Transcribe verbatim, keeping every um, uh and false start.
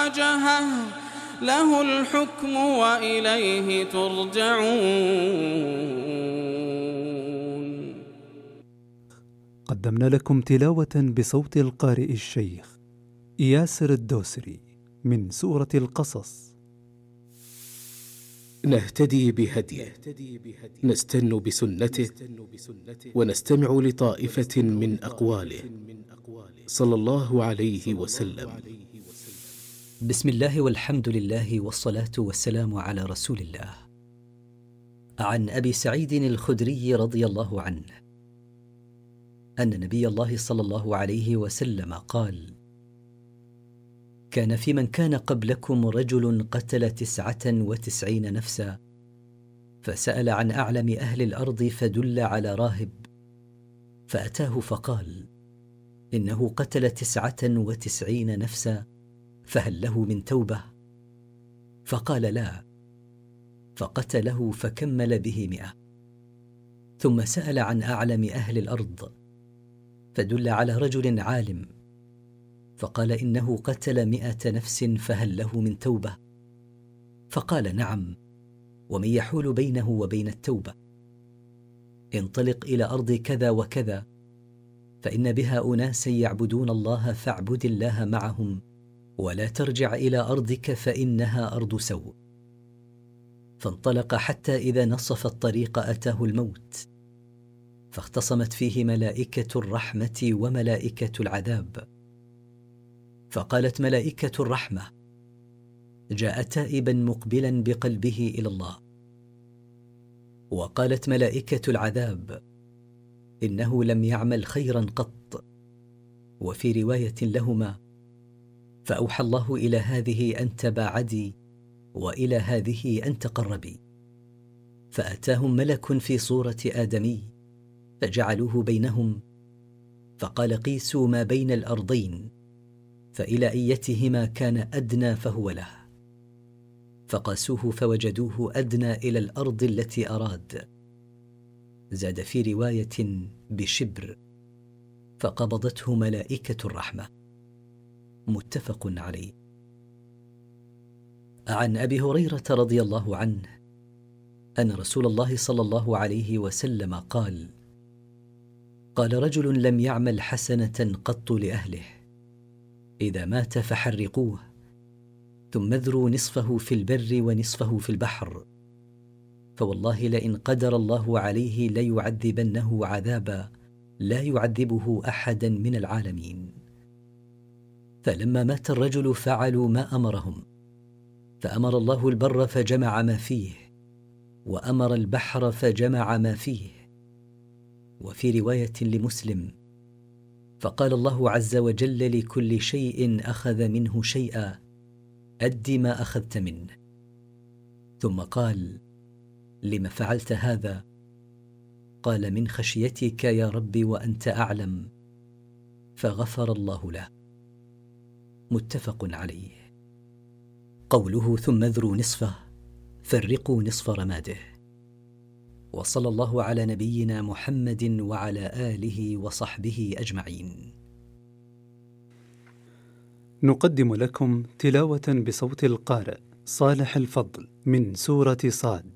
واجهه له الحكم وإليه ترجعون. قدمنا لكم تلاوة بصوت القارئ الشيخ ياسر الدوسري من سورة القصص. نهتدي بهديه، نستن بسنته، ونستمع لطائفة من أقواله صلى الله عليه وسلم. بسم الله والحمد لله والصلاة والسلام على رسول الله. عن أبي سعيد الخدري رضي الله عنه أن نبي الله صلى الله عليه وسلم قال: كان في من كان قبلكم رجل قتل تسعة وتسعين نفسا، فسأل عن أعلم أهل الأرض فدل على راهب، فأتاه فقال: إنه قتل تسعة وتسعين نفسا، فهل له من توبة؟ فقال: لا. فقتله فكمل به مئة. ثم سأل عن أعلم أهل الأرض، فدل على رجل عالم، فقال: إنه قتل مئة نفس، فهل له من توبة؟ فقال: نعم، ومن يحول بينه وبين التوبة؟ انطلق إلى أرض كذا وكذا، فإن بها أناسا يعبدون الله، فاعبد الله معهم، ولا ترجع إلى أرضك فإنها أرض سوء. فانطلق حتى إذا نصف الطريق أتاه الموت، فاختصمت فيه ملائكة الرحمة وملائكة العذاب. فقالت ملائكة الرحمة: جاء تائبا مقبلا بقلبه إلى الله. وقالت ملائكة العذاب: إنه لم يعمل خيرا قط. وفي رواية لهما: فأوحى الله إلى هذه أن تباعدي، وإلى هذه أن تقربي. فأتاهم ملك في صورة آدمي، فجعلوه بينهم، فقال: قيسوا ما بين الأرضين، فإلى أيتهما كان أدنى فهو له. فقاسوه فوجدوه أدنى إلى الأرض التي أراد. زاد في رواية: بشبر. فقبضته ملائكة الرحمة. متفق عليه. عن أبي هريرة رضي الله عنه أن رسول الله صلى الله عليه وسلم قال: قال رجل لم يعمل حسنة قط لأهله، إذا مات فحرقوه، ثم اذروا نصفه في البر ونصفه في البحر، فوالله لئن قدر الله عليه ليعذبنه عذابا لا يعذبه أحدا من العالمين. فلما مات الرجل فعلوا ما أمرهم، فأمر الله البر فجمع ما فيه، وأمر البحر فجمع ما فيه. وفي رواية لمسلم: فقال الله عز وجل لكل شيء أخذ منه شيئا، أد ما أخذت منه. ثم قال: لم فعلت هذا؟ قال: من خشيتك يا رب وأنت أعلم. فغفر الله له. متفق عليه. قوله ثم اذروا نصفه، فرقوا نصف رماده. وصلى الله على نبينا محمد وعلى آله وصحبه أجمعين. نقدم لكم تلاوة بصوت القارئ صالح الفضل من سورة صاد.